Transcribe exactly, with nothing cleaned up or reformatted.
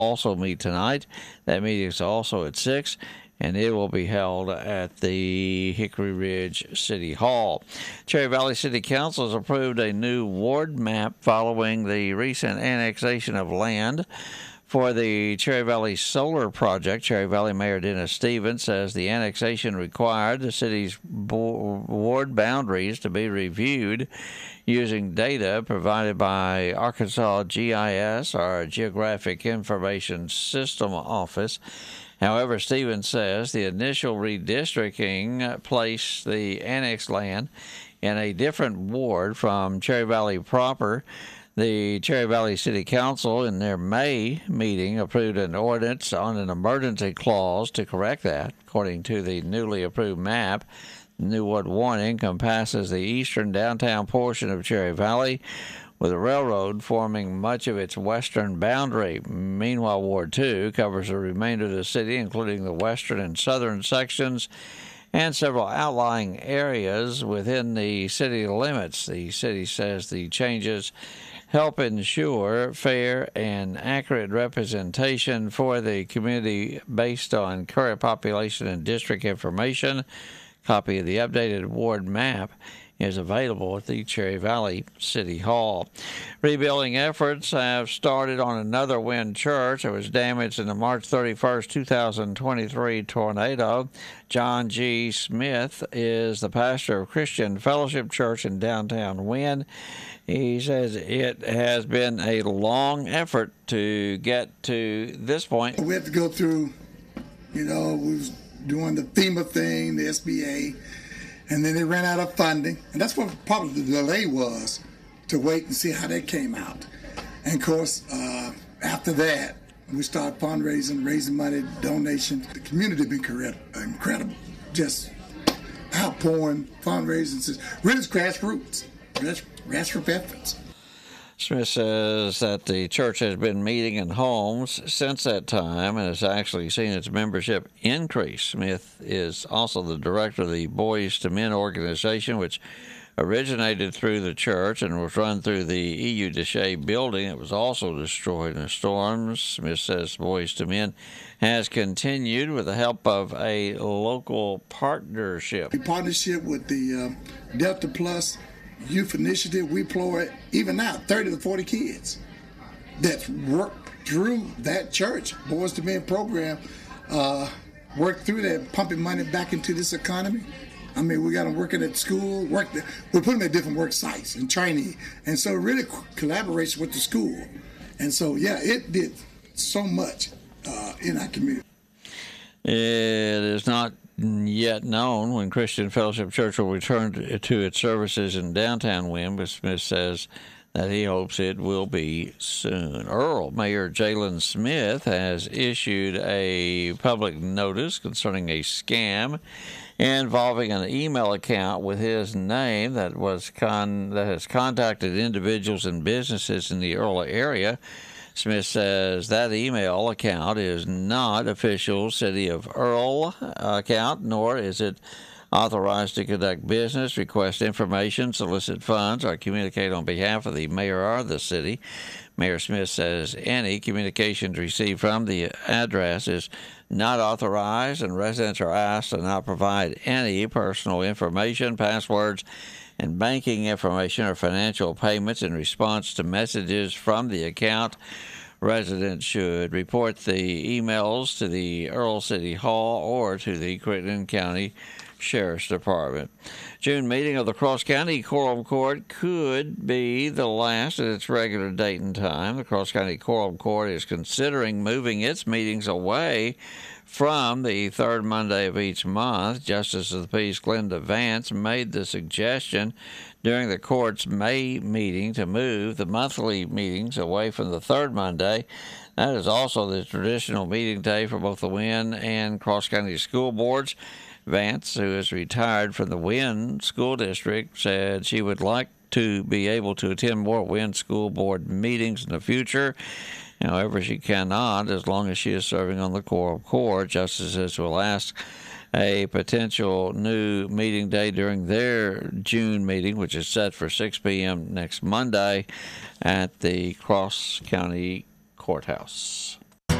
also meet tonight. That meeting is also at six, and it will be held at the Hickory Ridge City Hall. Cherry Valley City Council has approved a new ward map following the recent annexation of land for the Cherry Valley Solar Project. Cherry Valley Mayor Dennis Stevens says the annexation required the city's ward boundaries to be reviewed using data provided by Arkansas G I S, or Geographic Information System Office. However, Stevens says the initial redistricting placed the annexed land in a different ward from Cherry Valley proper. The Cherry Valley City Council, in their May meeting, approved an ordinance on an emergency clause to correct that. According to the newly approved map, New Ward one encompasses the eastern downtown portion of Cherry Valley, with the railroad forming much of its western boundary. Meanwhile, Ward two covers the remainder of the city, including the western and southern sections and several outlying areas within the city limits. The city says the changes help ensure fair and accurate representation for the community based on current population and district information. Copy of the updated ward map is available at the Cherry Valley City Hall. Rebuilding efforts have started on another Wynn church that was damaged in the March thirty-first, two thousand twenty-three tornado. John G. Smith is the pastor of Christian Fellowship Church in downtown Wynn. He says it has been a long effort to get to this point. We had to go through, you know, we was doing the FEMA thing, the S B A, and then they ran out of funding. And that's what probably the delay was, to wait and see how that came out. And of course, uh, after that, we started fundraising, raising money, donations. The community has been incredible. Just outpouring, fundraising, really grassroots, grassroots efforts. Smith says that the church has been meeting in homes since that time and has actually seen its membership increase. Smith is also the director of the Boys to Men organization, which originated through the church and was run through the E U Deshay building. It was also destroyed in the storms. Smith says Boys to Men has continued with the help of a local partnership. A partnership with the uh, Delta Plus Youth Initiative. We employ, even now, thirty to forty kids that work through that church, Boys to Men program, uh, work through that, pumping money back into this economy. I mean, we got them working at school, work. We put them at different work sites and training. And so really collaboration with the school. And so, yeah, it did so much uh, in our community. It is not yet known when Christian Fellowship Church will return to its services in downtown Wynn, but Smith says that he hopes it will be soon. Earl Mayor Jalen Smith has issued a public notice concerning a scam involving an email account with his name that was con that has contacted individuals and businesses in the Earl area. Smith says that email account is not official City of Earl account, nor is it authorized to conduct business, request information, solicit funds, or communicate on behalf of the mayor or the city. Mayor Smith says any communications received from the address is not authorized, and residents are asked to not provide any personal information, passwords, and banking information or financial payments in response to messages from the account. Residents should report the emails to the Earl City Hall or to the Crittenden County Sheriff's Department. June meeting of the Cross County Quorum Court could be the last at its regular date and time. The Cross County Quorum Court is considering moving its meetings away from the third Monday of each month. Justice of the Peace Glenda Vance made the suggestion during the court's May meeting to move the monthly meetings away from the third Monday. That is also the traditional meeting day for both the Wynn and Cross County school boards. Vance, who is retired from the Wynn School District, said she would like to be able to attend more Wynn School Board meetings in the future. However, she cannot as long as she is serving on the Quorum Court. Justices will ask a potential new meeting day during their June meeting, which is set for six p.m. next Monday at the Cross County Courthouse.